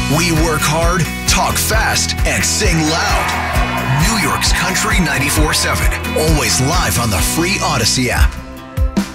We work hard, talk fast, and sing loud. New York's Country 94.7. Always live on the free Odyssey app.